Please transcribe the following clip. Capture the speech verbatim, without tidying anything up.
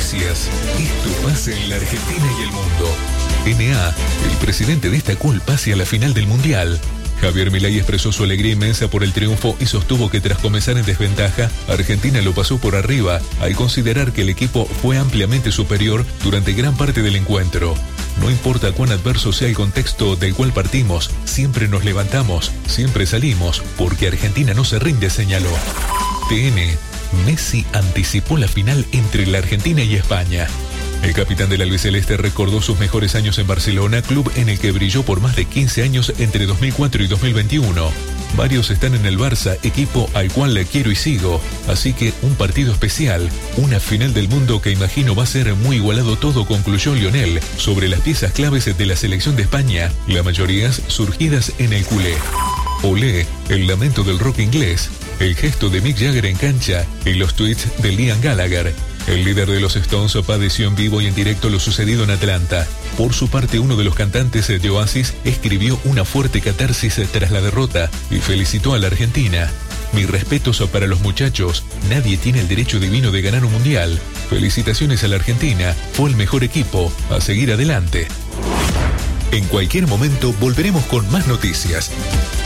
noticias. Esto pasa en la Argentina y el mundo. N A, el presidente destacó el pase a la final del Mundial. Javier Milei expresó su alegría inmensa por el triunfo y sostuvo que tras comenzar en desventaja, Argentina lo pasó por arriba, al considerar que el equipo fue ampliamente superior durante gran parte del encuentro. No importa cuán adverso sea el contexto del cual partimos, siempre nos levantamos, siempre salimos, porque Argentina no se rinde, señaló. T N, Messi anticipó la final entre la Argentina y España. El capitán del albiceleste recordó sus mejores años en Barcelona, club en el que brilló por más de quince años entre dos mil cuatro y dos mil veintiuno. Varios están en el Barça, equipo al cual le quiero y sigo. Así que un partido especial, una final del mundo que imagino va a ser muy igualado todo, concluyó Lionel sobre las piezas claves de la selección de España, la mayoría surgidas en el culé. Olé, el lamento del rock inglés, el gesto de Mick Jagger en cancha y los tweets de Liam Gallagher. El líder de los Stones padeció en vivo y en directo lo sucedido en Atlanta. Por su parte, uno de los cantantes de Oasis escribió una fuerte catarsis tras la derrota y felicitó a la Argentina. Mis respetos para los muchachos, nadie tiene el derecho divino de ganar un mundial. Felicitaciones a la Argentina, fue el mejor equipo, a seguir adelante. En cualquier momento volveremos con más noticias.